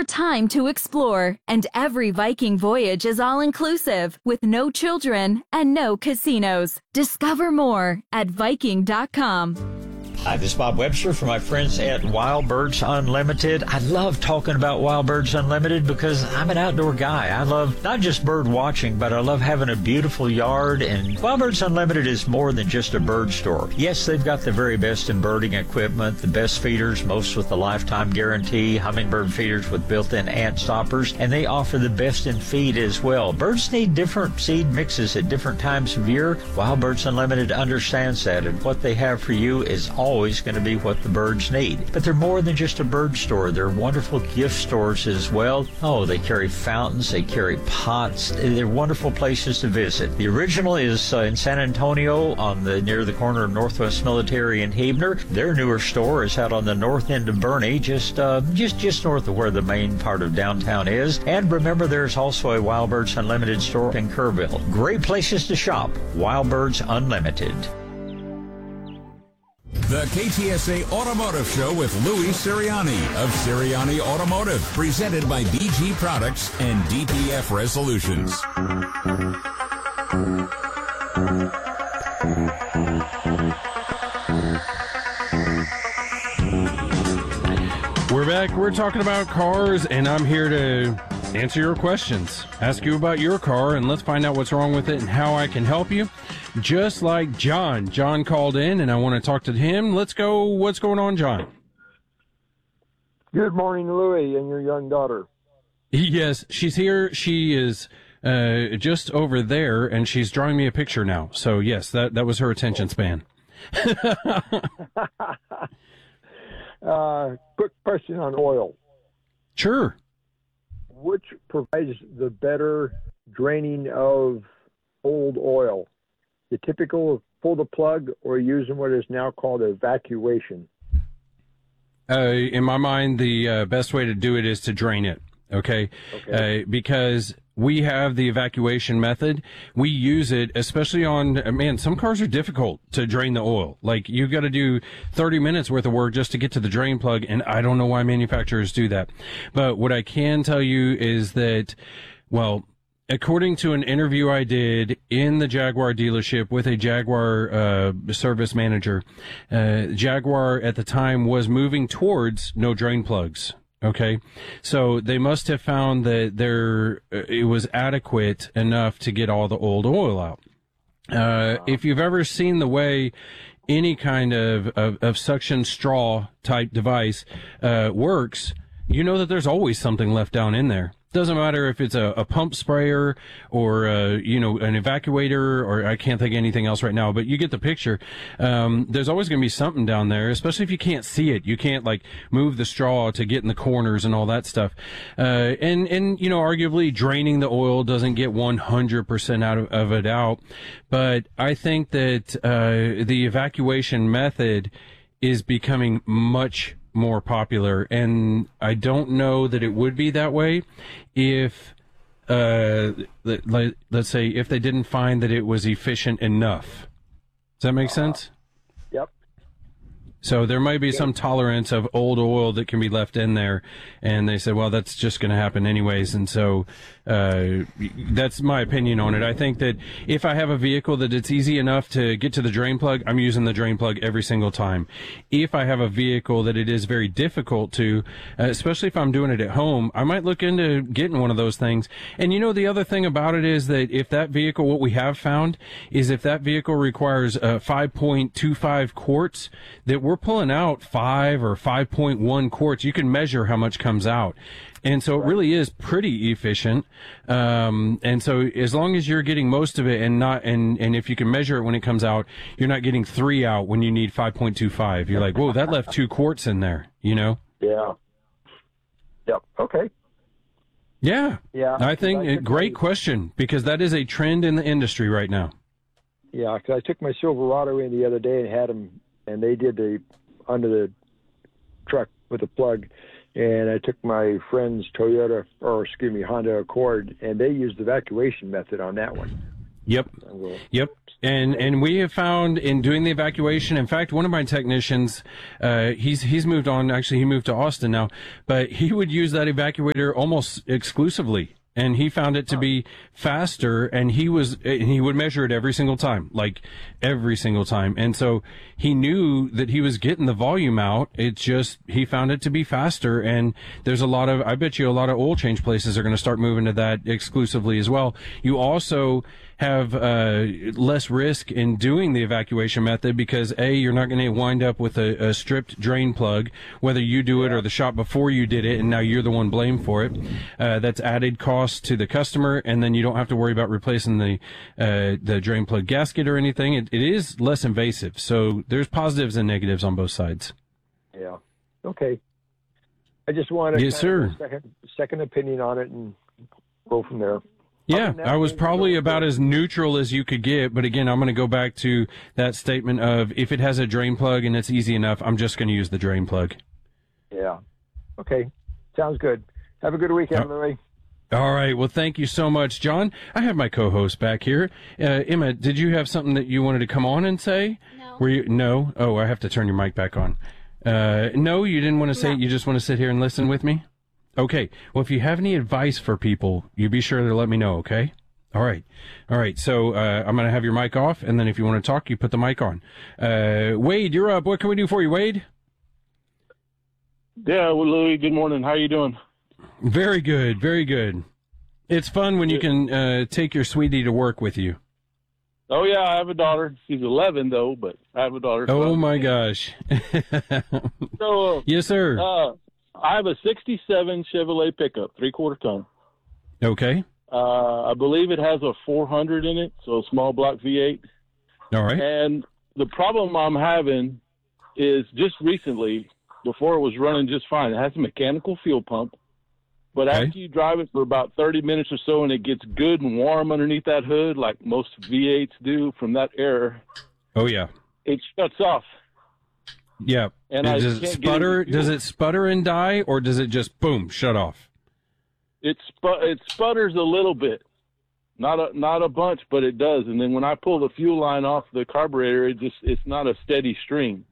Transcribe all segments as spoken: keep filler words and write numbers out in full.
more time to explore, and every Viking voyage is all-inclusive with no children and no casinos. Discover more at Viking dot com. Hi, this is Bob Webster from my friends at Wild Birds Unlimited. I love talking about Wild Birds Unlimited because I'm an outdoor guy. I love not just bird watching, but I love having a beautiful yard. And Wild Birds Unlimited is more than just a bird store. Yes, they've got the very best in birding equipment, the best feeders, most with the lifetime guarantee, hummingbird feeders with built-in ant stoppers, and they offer the best in feed as well. Birds need different seed mixes at different times of year. Wild Birds Unlimited understands that, and what they have for you is all always going to be what the birds need. But they're more than just a bird store. They're wonderful gift stores as well. Oh, they carry fountains, they carry pots. They're wonderful places to visit. The original is uh, in San Antonio on the near the corner of Northwest Military and Huebner. Their newer store is out on the north end of Boerne, just uh, just just north of where the main part of downtown is. And remember, there's also a Wild Birds Unlimited store in Kerrville. Great places to shop. Wild Birds Unlimited. The K T S A Automotive Show with Louis Sirianni of Sirianni Automotive, presented by D G Products and D P F Resolutions. We're back. We're talking about cars, and I'm here to answer your questions, ask you about your car, and let's find out what's wrong with it and how I can help you. Just like John. John called in, and I want to talk to him. Let's go. What's going on, John? Good morning, Louie, and your young daughter. Yes, she's here. She is uh, just over there, and she's drawing me a picture now. So, yes, that, that was her attention span. uh, quick question on oil. Sure. Which provides the better draining of old oil? The typical pull the plug or using what is now called evacuation? Uh, in my mind, the uh, best way to do it is to drain it, okay? okay. Uh, because we have the evacuation method. We use it, especially on, man, some cars are difficult to drain the oil. Like, you got to do thirty minutes worth of work just to get to the drain plug, and I don't know why manufacturers do that. But what I can tell you is that, well, according to an interview I did in the Jaguar dealership with a Jaguar uh, service manager, uh, Jaguar at the time was moving towards no drain plugs. Okay, so they must have found that there uh, it was adequate enough to get all the old oil out. Uh, if you've ever seen the way any kind of, of, of suction straw type device uh, works, you know that there's always something left down in there. Doesn't matter if it's a, a pump sprayer or, uh, you know, an evacuator, or I can't think of anything else right now, but you get the picture. Um, there's always going to be something down there, especially if you can't see it. You can't, like, move the straw to get in the corners and all that stuff. Uh, and, and, you know, arguably draining the oil doesn't get one hundred percent out of, of it out. But I think that, uh, the evacuation method is becoming much more popular, and I don't know that it would be that way if uh let, let's say if they didn't find that it was efficient enough. Does that make uh, sense? Yep. So there might be some tolerance of old oil that can be left in there, and they said, well, that's just going to happen anyways. And so uh that's my opinion on it. I think that if I have a vehicle that it's easy enough to get to the drain plug, I'm using the drain plug every single time. If I have a vehicle that it is very difficult to, uh, especially if I'm doing it at home, I might look into getting one of those things. And you know, the other thing about it is that if that vehicle, what we have found is if that vehicle requires uh, five point two five quarts, that we're pulling out five or five point one quarts. You can measure how much comes out. And so it really is pretty efficient. Um, and so as long as you're getting most of it and not, and, and if you can measure it when it comes out, you're not getting three out when you need five point two five. You're like, whoa, that left two quarts in there, you know? Yeah. Yep. Okay. Yeah. Yeah. I think a great question, because that is a trend in the industry right now. Yeah. Cause I took my Silverado in the other day and had them, and they did the, under the truck with the plug. And I took my friend's Toyota, or excuse me, Honda Accord, and they used the evacuation method on that one. Yep. We'll yep. And and we have found in doing the evacuation, in fact, one of my technicians, uh, he's he's moved on. Actually, he moved to Austin now, but he would use that evacuator almost exclusively, and he found it to be faster. And he was he would measure it every single time, like every single time. And so he knew that he was getting the volume out. It's just he found it to be faster. And there's a lot of I bet you a lot of oil change places are going to start moving to that exclusively as well. You also have uh, less risk in doing the evacuation method because A, you're not going to wind up with a, a stripped drain plug, whether you do it or the shop before you did it, and now you're the one blamed for it. Uh, that's added cost to the customer, and then you don't have to worry about replacing the uh, the drain plug gasket or anything. It, it is less invasive, so there's positives and negatives on both sides. Yeah. Okay. I just wanted yes, sir. a second, second opinion on it and go from there. Yeah, I was probably about as neutral as you could get, but again, I'm going to go back to that statement of if it has a drain plug and it's easy enough, I'm just going to use the drain plug. Yeah. Okay. Sounds good. Have a good weekend, uh, Louie. All right. Well, thank you so much, John. I have my co-host back here. Uh, Emma, did you have something that you wanted to come on and say? No. Were you? No? Oh, I have to turn your mic back on. Uh, no, you didn't want to say No. it. You just want to sit here and listen with me? Okay. Well, if you have any advice for people, you be sure to let me know, okay? All right. All right. So uh, I'm going to have your mic off, and then if you want to talk, you put the mic on. Uh, Wade, you're up. What can we do for you, Wade? Yeah, well, Louie, good morning. How are you doing? Very good. Very good. It's fun when you can uh, take your sweetie to work with you. Oh, yeah, I have a daughter. She's eleven, though, but I have a daughter. Oh, my gosh. so, uh, yes, sir. Uh, I have a sixty-seven Chevrolet pickup, three-quarter ton. Okay. Uh, I believe it has a four hundred in it, so a small block V eight. All right. And the problem I'm having is just recently, before it was running just fine, it has a mechanical fuel pump. But Okay. after you drive it for about thirty minutes or so and it gets good and warm underneath that hood, like most V eights do from that air, Oh, yeah. it shuts off. Yeah. And I does it can't get sputter? any fuel. Does it sputter and die, or does it just boom shut off? It spu- it sputters a little bit, not a not a bunch, but it does. And then when I pull the fuel line off the carburetor, it just it's not a steady stream.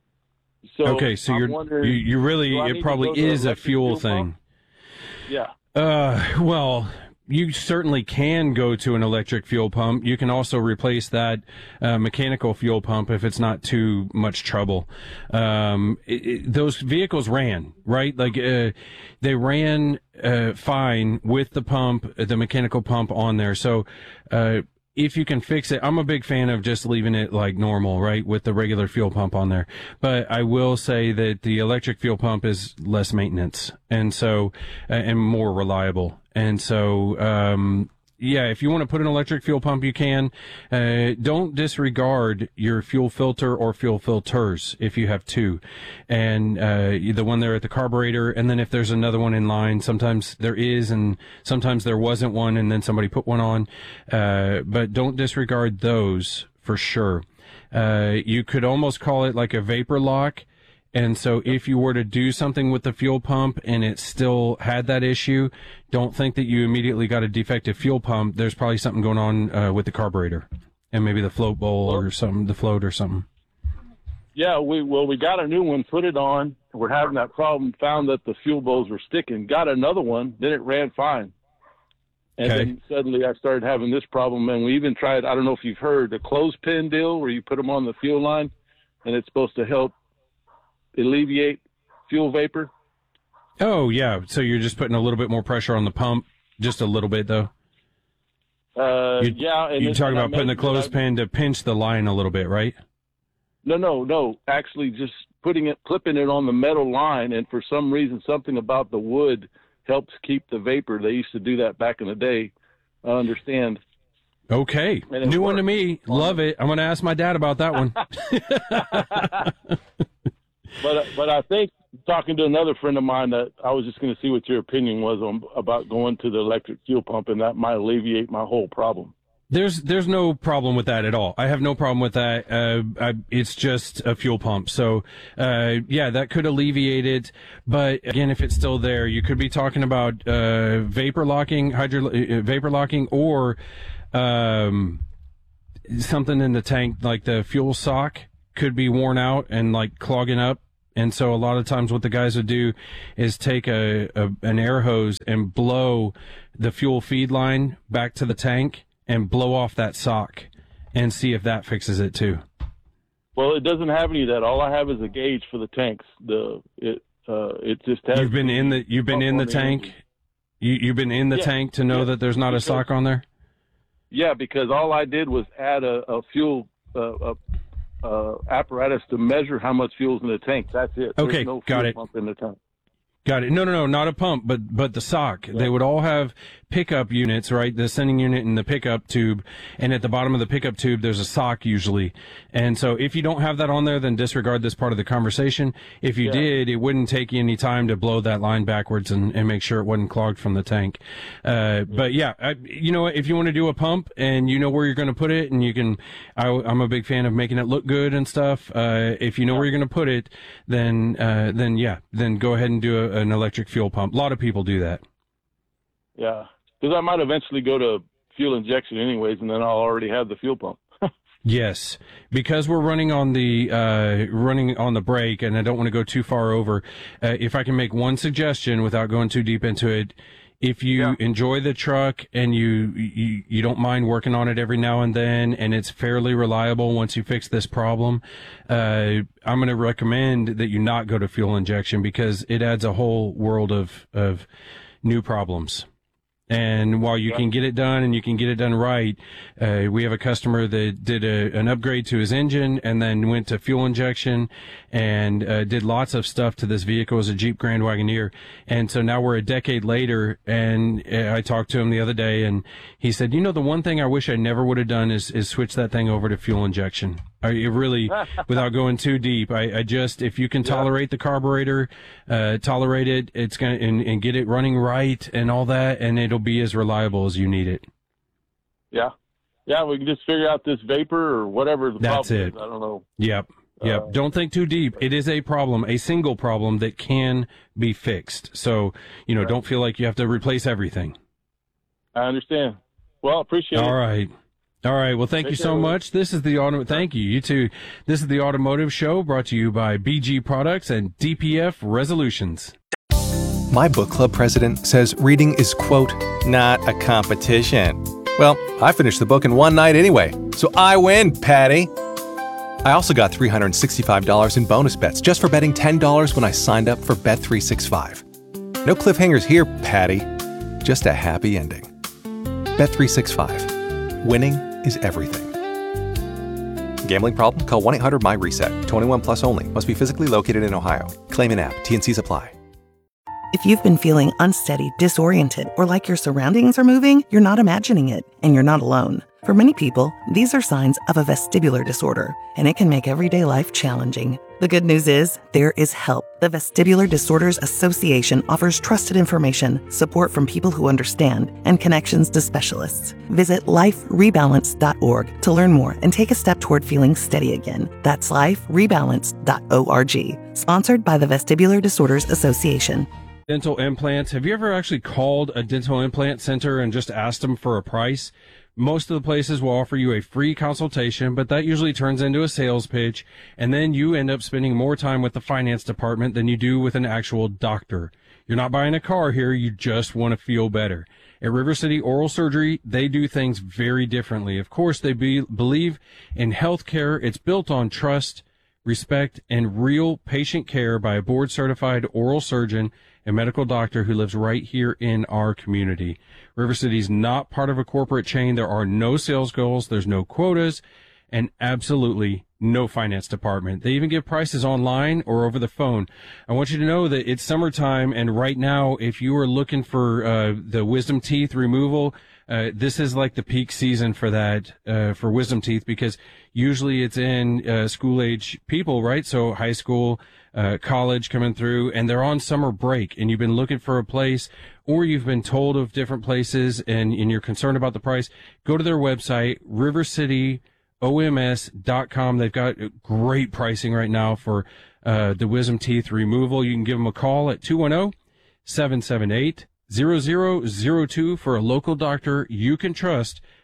So okay, so I'm you're wondering, you, you really do I need it to probably go to is a electric fuel, fuel thing. pump? Yeah. Uh, well, you certainly can go to an electric fuel pump. You can also replace that uh, mechanical fuel pump if it's not too much trouble. Um, it, it, those vehicles ran, right? Like, uh, they ran uh, fine with the pump, the mechanical pump on there. So, uh, if you can fix it, I'm a big fan of just leaving it like normal, right, with the regular fuel pump on there. But I will say that the electric fuel pump is less maintenance and so uh, and more reliable. And so, um, yeah, if you want to put an electric fuel pump, you can. Uh, don't disregard your fuel filter or fuel filters if you have two. And uh, the one there at the carburetor, and then if there's another one in line, sometimes there is, and sometimes there wasn't one, and then somebody put one on. Uh, but don't disregard those for sure. Uh, you could almost call it like a vapor lock. And so if you were to do something with the fuel pump and it still had that issue, don't think that you immediately got a defective fuel pump. There's probably something going on uh, with the carburetor and maybe the float bowl or something, the float or something. Yeah, we well we got a new one, put it on. We're having that problem. Found that the fuel bowls were sticking. Got another one, then it ran fine. And Okay. then suddenly I started having this problem. And we even tried. I don't know if you've heard the clothespin deal where you put them on the fuel line, and it's supposed to help alleviate fuel vapor. Oh, yeah. So you're just putting a little bit more pressure on the pump, just a little bit, though? Uh, You, yeah. And you're then- talking and I about putting the measured it. clothespin to pinch the line a little bit, right? No, no, no. Actually, just putting it, clipping it on the metal line, and for some reason, something about the wood helps keep the vapor. They used to do that back in the day. I understand. Okay. And it New one to worked. me. Love it. I'm going to ask my dad about that one. But but I think talking to another friend of mine that I was just going to see what your opinion was on about going to the electric fuel pump, and that might alleviate my whole problem. There's there's no problem with that at all. I have no problem with that. Uh, I, it's just a fuel pump. So, uh, yeah, that could alleviate it. But again, if it's still there, you could be talking about uh, vapor locking, hydro uh, vapor locking, or um, something in the tank, like the fuel sock, could be worn out and like clogging up. And so a lot of times what the guys would do is take a, a an air hose and blow the fuel feed line back to the tank and blow off that sock and see if that fixes it too. Well, it doesn't have any of that. All I have is a gauge for the tanks. The it uh, it just has. You've been in the you've been in the tank. You you've been in the yeah. tank to know yeah. that there's not because, a sock on there. Yeah, because all I did was add a, a fuel uh, a, uh, apparatus to measure how much fuel's in the tank. That's it. Okay, There's no got fuel it. pump in the tank. Got it. No, no, no, not a pump, but but the sock. Yeah. They would all have pickup units, right? The sending unit and the pickup tube, and at the bottom of the pickup tube, there's a sock usually. And so, if you don't have that on there, then disregard this part of the conversation. If you Yeah. did, it wouldn't take you any time to blow that line backwards and, and make sure it wasn't clogged from the tank. Uh, yeah. But yeah, I, you know, if you want to do a pump and you know where you're going to put it, and you can, I, I'm a big fan of making it look good and stuff. Uh, if you know Yeah. where you're going to put it, then uh, then yeah, then go ahead and do a, an electric fuel pump. A lot of people do that. Yeah, because I might eventually go to fuel injection anyways, and then I'll already have the fuel pump. Yes, because we're running on the uh, running on the break, and I don't want to go too far over. Uh, if I can make one suggestion without going too deep into it, if you Yeah. enjoy the truck and you, you you don't mind working on it every now and then, and it's fairly reliable once you fix this problem, uh, I'm going to recommend that you not go to fuel injection because it adds a whole world of of new problems. And while you Yeah. can get it done and you can get it done right, uh, we have a customer that did a, an upgrade to his engine and then went to fuel injection and uh, did lots of stuff to this vehicle as a Jeep Grand Wagoneer. And so now we're a decade later, and uh, I talked to him the other day, and he said, you know, the one thing I wish I never would have done is, is switch that thing over to fuel injection. I it really, without going too deep, I, I just, if you can tolerate the carburetor, uh, tolerate it, it's gonna, and, and get it running right and all that, and it'll be as reliable as you need it. Yeah, yeah, we can just figure out this vapor or whatever the That's problem it. is. I don't know. Yep. Yep. Uh, Don't think too deep. It is a problem, a single problem that can be fixed. So, you know, Right. don't feel like you have to replace everything. I understand. Well, appreciate All it. right. All right. Well, thank Take you care, so Louis. much. This is the auto. Thank you. You too. This is the Automotive Show brought to you by B G Products and D P F Resolutions. My book club president says reading is, quote, not a competition. Well, I finished the book in one night anyway, so I win, Patty. I also got three hundred sixty-five dollars in bonus bets just for betting ten dollars when I signed up for Bet three sixty-five. No cliffhangers here, Patty. Just a happy ending. Bet three sixty-five. Winning is everything. Gambling problem? Call one eight hundred M Y reset. twenty-one plus only. Must be physically located in Ohio. Claim in app. T N Cs apply. If you've been feeling unsteady, disoriented, or like your surroundings are moving, you're not imagining it, and you're not alone. For many people, these are signs of a vestibular disorder, and it can make everyday life challenging. The good news is, there is help. The Vestibular Disorders Association offers trusted information, support from people who understand, and connections to specialists. Visit life rebalance dot org to learn more and take a step toward feeling steady again. That's life rebalance dot org. Sponsored by the Vestibular Disorders Association. Dental implants. Have you ever actually called a dental implant center and just asked them for a price? Most of the places will offer you a free consultation, but that usually turns into a sales pitch, and then you end up spending more time with the finance department than you do with an actual doctor. You're not buying a car here, you just want to feel better. At River City Oral Surgery, they do things very differently. Of course, they be, believe in healthcare. It's built on trust, respect, and real patient care by a board-certified oral surgeon and medical doctor who lives right here in our community. River City's not part of a corporate chain. There are no sales goals. There's no quotas, and absolutely no finance department. They even give prices online or over the phone. I want you to know that it's summertime, and right now, if you are looking for uh, the wisdom teeth removal, uh, this is like the peak season for that, uh, for wisdom teeth, because usually it's in uh, school-age people, right? So high school, uh, college coming through, and they're on summer break, and you've been looking for a place, or you've been told of different places, and, and you're concerned about the price, go to their website, river city O M S dot com. They've got great pricing right now for uh, the wisdom teeth removal. You can give them a call at two one zero, seven seven eight, zero zero zero two for a local doctor you can trust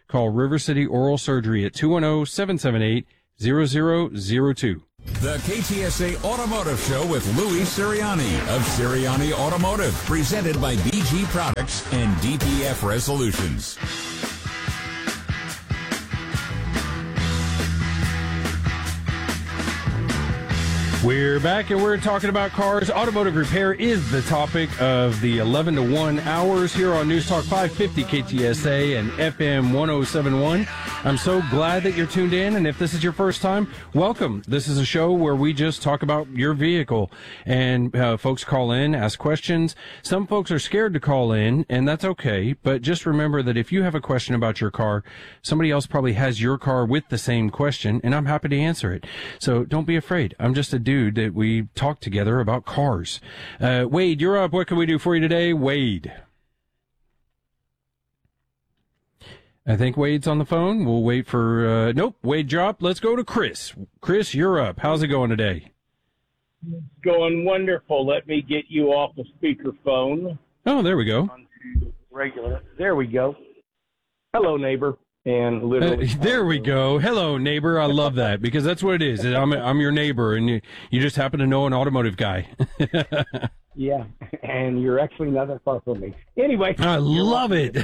call River City Oral Surgery at two one zero, seven seven eight, zero zero zero two. The K T S A Automotive Show with Louis Sirianni of Sirianni Automotive, presented by D G Products and D P F Resolutions. We're back and we're talking about cars. Automotive repair is the topic of the eleven to one hours here on News Talk five fifty K T S A and F M one oh seven point one. I'm so glad that you're tuned in, and if this is your first time, welcome. This is a show where we just talk about your vehicle, and uh, folks call in, ask questions. Some folks are scared to call in, and that's okay, but just remember that if you have a question about your car, somebody else probably has your car with the same question, and I'm happy to answer it. So don't be afraid. I'm just a dude that we talk together about cars. Uh, Wade, you're up. What can we do for you today? Wade. I think Wade's on the phone. We'll wait for, uh, nope, Wade dropped. Let's go to Chris. Chris, you're up. How's it going today? Going wonderful. Let me get you off the speakerphone. Oh, there we go. Regular. There we go. Hello, neighbor. And literally. Uh, there we go. Hello, neighbor. I love that because that's what it is. I'm, I'm your neighbor, and you, you just happen to know an automotive guy. Yeah, and you're actually not that far from me. Anyway. I love it.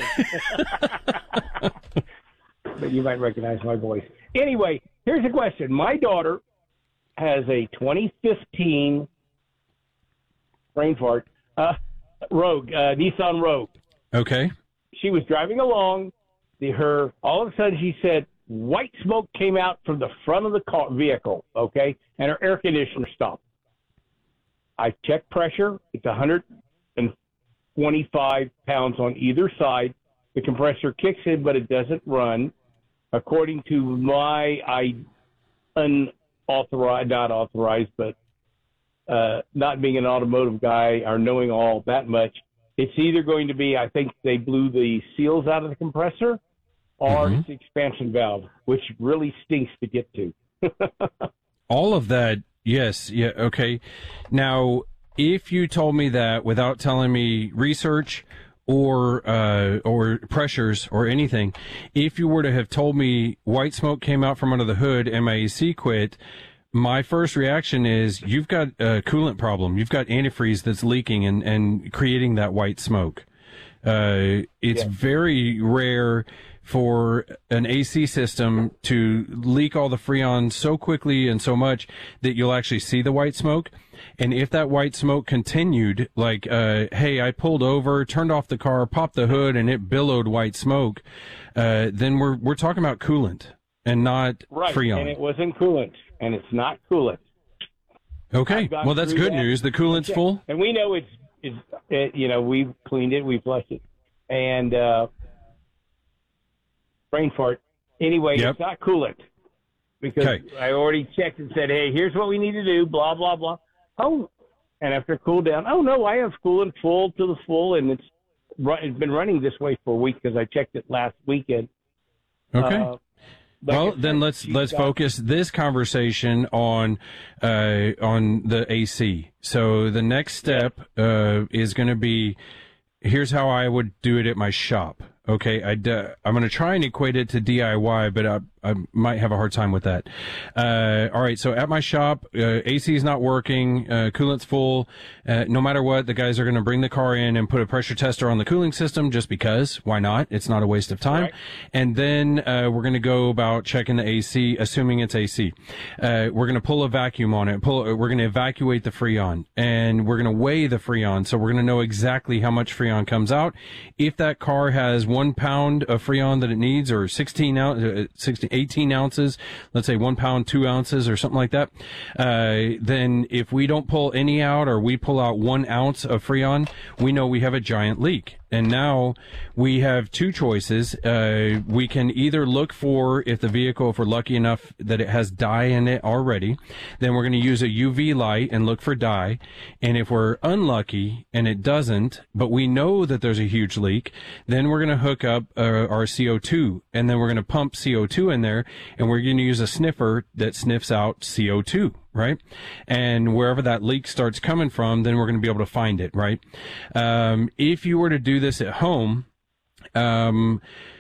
But you might recognize my voice. Anyway, here's a question. My daughter has a twenty fifteen brain fart, uh, Rogue, uh, Nissan Rogue. Okay. She was driving along. The, her all of a sudden she said white smoke came out from the front of the car vehicle, okay, and her air conditioner stopped. I checked pressure. It's one hundred twenty-five pounds on either side. The compressor kicks in, but it doesn't run. According to my I unauthorized, not authorized, but uh, not being an automotive guy or knowing all that much, it's either going to be, I think they blew the seals out of the compressor, or mm-hmm. it's the expansion valve, which really stinks to get to. All of that, yes, yeah, okay. Now, if you told me that without telling me research or uh, or pressures or anything, if you were to have told me white smoke came out from under the hood and my A C quit, my first reaction is you've got a coolant problem. You've got antifreeze that's leaking and, and creating that white smoke. Uh, it's yeah. very rare for an A C system to leak all the Freon so quickly and so much that you'll actually see the white smoke. And if that white smoke continued, like, uh, hey, I pulled over, turned off the car, popped the hood, and it billowed white smoke, uh, then we're we're talking about coolant and not right. Freon. And it wasn't coolant, and it's not coolant. Okay, well, that's good that. news. The coolant's okay. full. And we know it's, it's it, you know, we've cleaned it, we've flushed it. And uh, brain fart. Anyway, yep. It's not coolant because okay. I already checked and said, hey, here's what we need to do, blah, blah, blah. Oh, and after cool down, oh, no, I have coolant full to the full, and it's it's been running this way for a week because I checked it last weekend. Okay. Uh, well, then let's let's focus this conversation on uh, on the A C. So the next step uh, is going to be, here's how I would do it at my shop. Okay, I uh, I'm going to try and equate it to D I Y, but I, I might have a hard time with that. Uh, all right, so at my shop, uh, A C is not working, uh, coolant's full. Uh, no matter what, the guys are going to bring the car in and put a pressure tester on the cooling system just because. Why not? It's not a waste of time. Right. And then uh, we're going to go about checking the A C, assuming it's A C. Uh, we're going to pull a vacuum on it. Pull. We're going to evacuate the Freon, and we're going to weigh the Freon, so we're going to know exactly how much Freon comes out. If that car has one pound of Freon that it needs, or sixteen ounce, uh, sixteen, eighteen ounces, let's say one pound, two ounces, or something like that, uh, then if we don't pull any out, or we pull out one ounce of Freon, we know we have a giant leak. And now we have two choices. Uh, we can either look for, if the vehicle, if we're lucky enough that it has dye in it already, then we're going to use a U V light and look for dye. And if we're unlucky and it doesn't, but we know that there's a huge leak, then we're going to hook up uh, our C O two, and then we're going to pump C O two in there, and we're going to use a sniffer that sniffs out C O two. Right? And wherever that leak starts coming from, then we're going to be able to find it, right? Um, if you were to do this at home, um,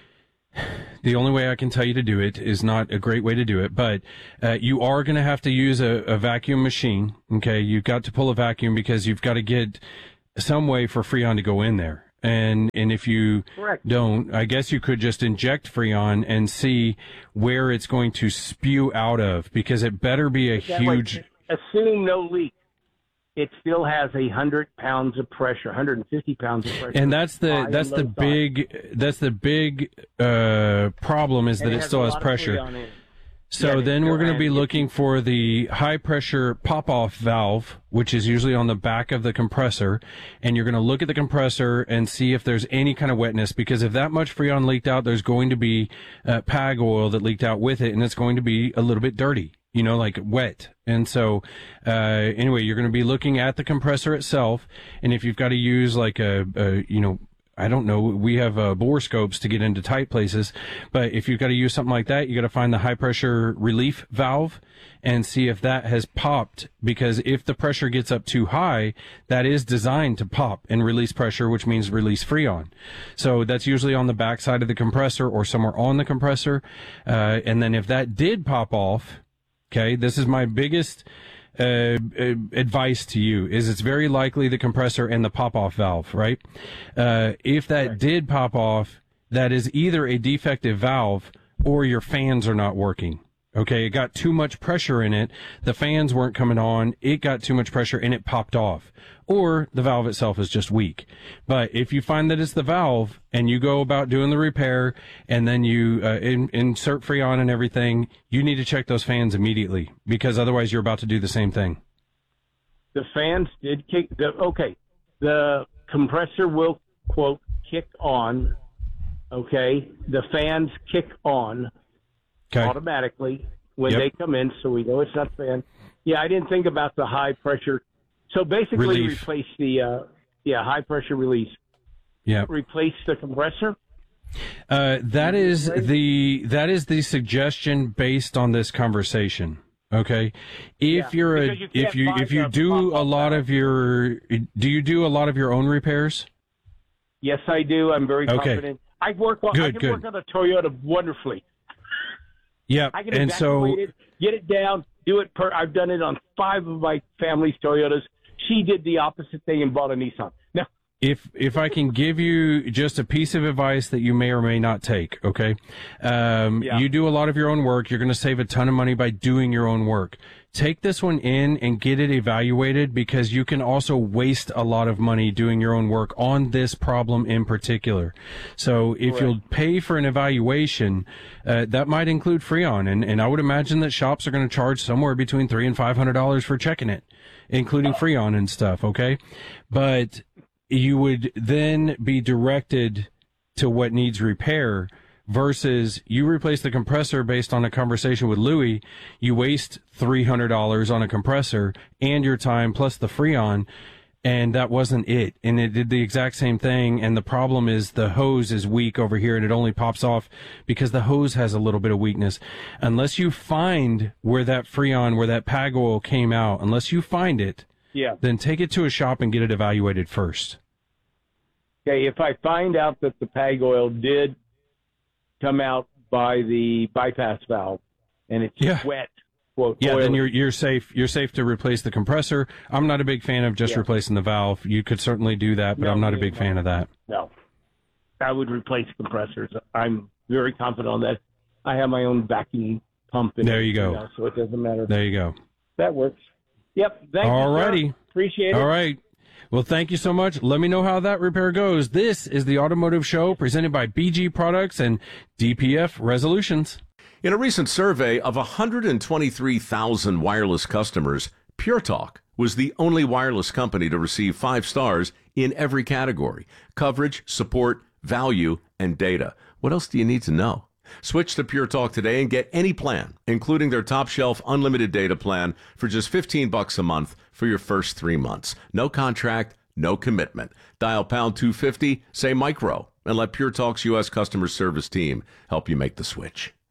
The only way I can tell you to do it is not a great way to do it, but uh, you are going to have to use a, a vacuum machine. Okay, you've got to pull a vacuum because you've got to get some way for Freon to go in there. And and if you Correct. don't, I guess you could just inject Freon and see where it's going to spew out of, because it better be a That huge. way, assuming no leak, it still has a hundred pounds of pressure, one hundred fifty pounds of pressure. And that's the high that's and the low big side. that's the big uh, problem is And that it, has still a has lot of pressure. Freon in it. So Yeah, then we're going to and be it- looking for the high pressure pop off valve, which is usually on the back of the compressor. And you're going to look at the compressor and see if there's any kind of wetness, because if that much Freon leaked out, there's going to be uh, P A G oil that leaked out with it, and it's going to be a little bit dirty, you know, like wet. And so, uh, anyway, you're going to be looking at the compressor itself. And if you've got to use like a, a you know, I don't know. We have uh, bore scopes to get into tight places, but if you've got to use something like that, you got to find the high pressure relief valve and see if that has popped, because if the pressure gets up too high, that is designed to pop and release pressure, which means release Freon. So that's usually on the back side of the compressor or somewhere on the compressor. Uh, and then if that did pop off, okay, this is my biggest Uh, uh, advice to you is it's very likely the compressor and the pop-off valve, right? Uh, if that right. did pop off, that is either a defective valve or your fans are not working. Okay, it got too much pressure in it. The fans weren't coming on. It got too much pressure and it popped off. Or the valve itself is just weak. But if you find that it's the valve and you go about doing the repair and then you uh, in, insert Freon and everything, you need to check those fans immediately, because otherwise you're about to do the same thing. The fans did kick. The, okay, the compressor will, quote, kick on. Okay, the fans kick on okay. automatically when yep. they come in, so we know it's not fan. Yeah, I didn't think about the high pressure. So basically, relief. replace the uh, yeah high pressure release. Yeah. Replace the compressor. Uh, that is the that is the suggestion based on this conversation. Okay, if yeah, you're a you if you if you do a lot of your do you do a lot of your own repairs? Yes, I do. I'm very okay. confident. I work on good, I can good. work on a Toyota wonderfully. Yeah, I can and so it, get it down, do it per. I've done it on five of my family's Toyotas. She did the opposite thing and bought a Nissan. Now, if if I can give you just a piece of advice that you may or may not take, okay? Um, yeah. You do a lot of your own work. You're going to save a ton of money by doing your own work. Take this one in and get it evaluated, because you can also waste a lot of money doing your own work on this problem in particular. So if Correct. you'll pay for an evaluation, uh, that might include Freon, and and I would imagine that shops are going to charge somewhere between three and five hundred dollars for checking it, including Freon and stuff. Okay, but you would then be directed to what needs repair, versus you replace the compressor based on a conversation with Louie. You waste three hundred dollars on a compressor and your time plus the Freon, and that wasn't it. And it did the exact same thing. And the problem is the hose is weak over here, and it only pops off because the hose has a little bit of weakness. Unless you find where that Freon, where that P A G oil came out, unless you find it, yeah. then take it to a shop and get it evaluated first. Okay, if I find out that the P A G oil did come out by the bypass valve and it's yeah. wet, quote, yeah, oily. then you're you're safe. You're safe to replace the compressor. I'm not a big fan of just yeah. replacing the valve. You could certainly do that, but no, I'm not a big no. fan of that. No, I would replace compressors. I'm very confident on that. I have my own vacuum pump. In there you go. Now, so it doesn't matter. There you go. That works. Yep. Thank All you, righty. sir. Appreciate it. All right. Well, thank you so much. Let me know how that repair goes. This is the Automotive Show presented by B G Products and D P F Resolutions. In a recent survey of one hundred twenty-three thousand wireless customers, Pure Talk was the only wireless company to receive five stars in every category: coverage, support, value, and data. What else do you need to know? Switch to Pure Talk today and get any plan, including their top shelf unlimited data plan, for just fifteen bucks a month for your first three months. No contract, no commitment. Dial pound two fifty, say micro, and let Pure Talk's U S customer service team help you make the switch.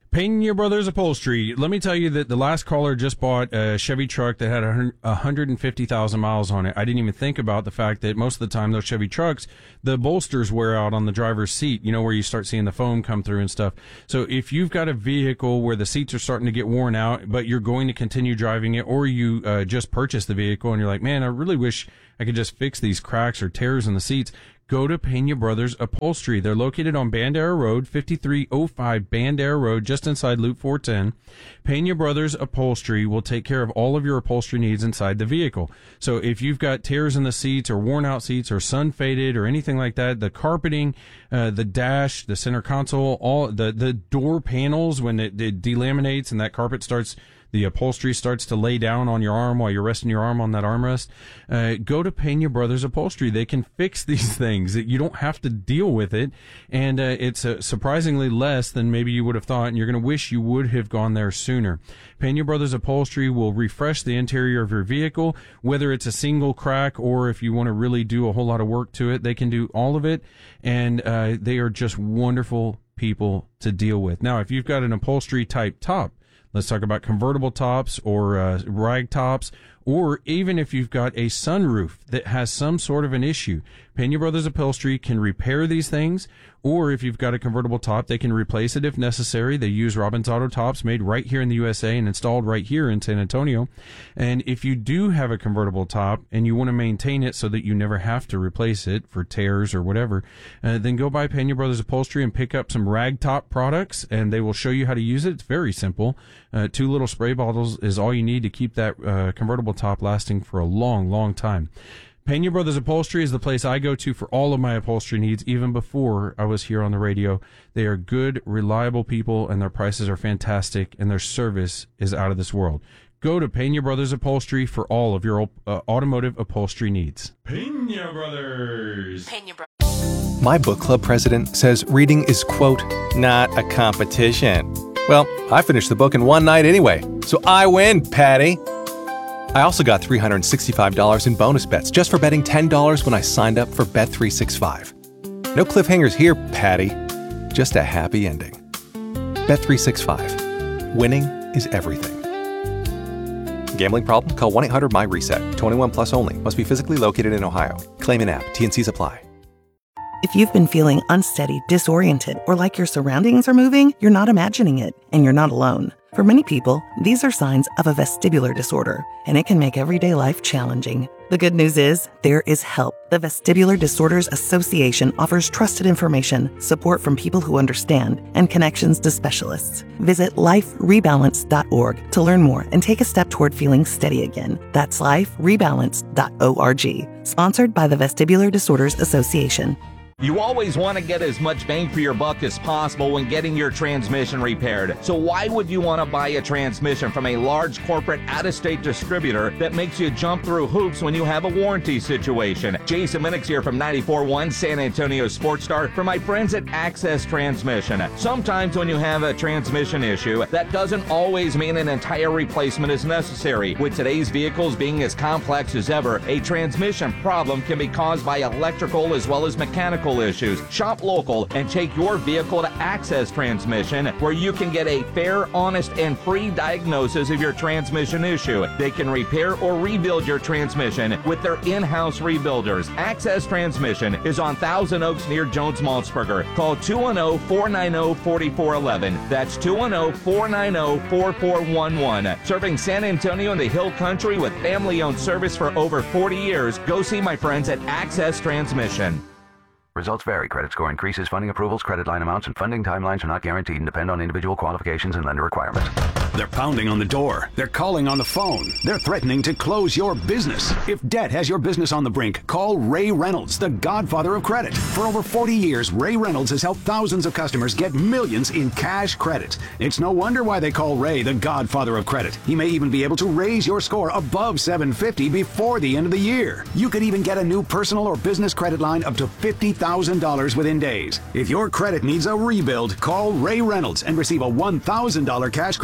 Pena Brothers Upholstery. Let me tell you that the last caller just bought a Chevy truck that had one hundred fifty thousand miles on it. I didn't even think about the fact that most of the time those Chevy trucks, the bolsters wear out on the driver's seat, you know, where you start seeing the foam come through and stuff. So if you've got a vehicle where the seats are starting to get worn out, but you're going to continue driving it, or you uh, just purchased the vehicle and you're like, man, I really wish I could just fix these cracks or tears in the seats, go to Pena Brothers Upholstery. They're located on Bandera Road, fifty-three oh five Bandera Road, just inside Loop four ten. Pena Brothers Upholstery will take care of all of your upholstery needs inside the vehicle. So if you've got tears in the seats or worn out seats or sun faded or anything like that, the carpeting, uh, the dash, the center console, all the, the door panels, when it, it delaminates and that carpet starts, the upholstery starts to lay down on your arm while you're resting your arm on that armrest, uh, go to Pena Brothers Upholstery. They can fix these things. You don't have to deal with it, and uh, it's uh, surprisingly less than maybe you would have thought, and you're going to wish you would have gone there sooner. Pena Brothers Upholstery will refresh the interior of your vehicle, whether it's a single crack or if you want to really do a whole lot of work to it. They can do all of it, and uh, they are just wonderful people to deal with. Now, if you've got an upholstery type top, let's talk about convertible tops or uh, rag tops, or even if you've got a sunroof that has some sort of an issue, Pena Brothers Upholstery can repair these things. Or if you've got a convertible top, they can replace it if necessary. They use Robbins Auto Tops made right here in the U S A and installed right here in San Antonio. And if you do have a convertible top and you want to maintain it so that you never have to replace it for tears or whatever, uh, then go by Pena Brothers Upholstery and pick up some rag top products, and they will show you how to use it. It's very simple. Uh, two little spray bottles is all you need to keep that uh, convertible top lasting for a long, long time. Pena Brothers Upholstery is the place I go to for all of my upholstery needs, even before I was here on the radio. They are good, reliable people, and their prices are fantastic, and their service is out of this world. Go to Pena Brothers Upholstery for all of your uh, automotive upholstery needs. Pena Brothers! Pena Brothers. My book club president says reading is, quote, not a competition. Well, I finished the book in one night anyway, so I win, Patty. I also got three hundred sixty-five dollars in bonus bets just for betting ten dollars when I signed up for Bet three sixty-five. No cliffhangers here, Patty. Just a happy ending. Bet three sixty-five. Winning is everything. Gambling problem? Call one eight hundred M Y reset. twenty-one plus only. Must be physically located in Ohio. Claim in app. T and C's apply. If you've been feeling unsteady, disoriented, or like your surroundings are moving, you're not imagining it, and you're not alone. For many people, these are signs of a vestibular disorder, and it can make everyday life challenging. The good news is, there is help. The Vestibular Disorders Association offers trusted information, support from people who understand, and connections to specialists. Visit life rebalance dot org to learn more and take a step toward feeling steady again. That's life rebalance dot org. Sponsored by the Vestibular Disorders Association. You always want to get as much bang for your buck as possible when getting your transmission repaired. So why would you want to buy a transmission from a large corporate out-of-state distributor that makes you jump through hoops when you have a warranty situation? Jason Minix here from ninety-four point one San Antonio Sports Star for my friends at Access Transmission. Sometimes when you have a transmission issue, that doesn't always mean an entire replacement is necessary. With today's vehicles being as complex as ever, a transmission problem can be caused by electrical as well as mechanical issues. Shop local and take your vehicle to Access Transmission, where you can get a fair, honest, and free diagnosis of your transmission issue. They can repair or rebuild your transmission with their in-house rebuilders. Access Transmission is on Thousand Oaks near Jones-Maltsberger. Call two one zero, four nine zero, four four one one. That's two one zero, four nine zero, four four one one. Serving San Antonio and the Hill Country with family-owned service for over forty years. Go see my friends at Access Transmission. Results vary. Credit score increases, funding approvals, credit line amounts, and funding timelines are not guaranteed and depend on individual qualifications and lender requirements. They're pounding on the door. They're calling on the phone. They're threatening to close your business. If debt has your business on the brink, call Ray Reynolds, the godfather of credit. For over forty years, Ray Reynolds has helped thousands of customers get millions in cash credit. It's no wonder why they call Ray the godfather of credit. He may even be able to raise your score above seven fifty before the end of the year. You could even get a new personal or business credit line up to fifty thousand dollars within days. If your credit needs a rebuild, call Ray Reynolds and receive a one thousand dollars cash credit card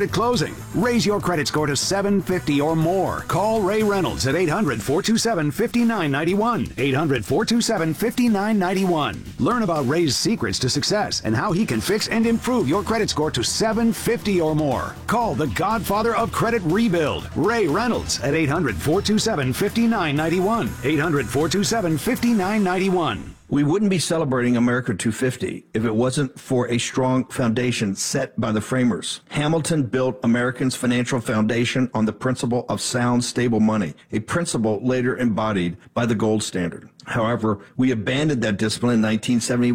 credit closing. Raise your credit score to seven fifty or more. Call Ray Reynolds at eight hundred, four two seven, five nine nine one. eight hundred, four two seven, five nine nine one. Learn about Ray's secrets to success and how he can fix and improve your credit score to seven fifty or more. Call the godfather of credit rebuild, Ray Reynolds, at eight hundred, four two seven, five nine nine one. eight hundred, four two seven, five nine nine one. We wouldn't be celebrating America two fifty if it wasn't for a strong foundation set by the framers. Hamilton built Americans' financial foundation on the principle of sound, stable money, a principle later embodied by the gold standard. However, we abandoned that discipline in nineteen seventy.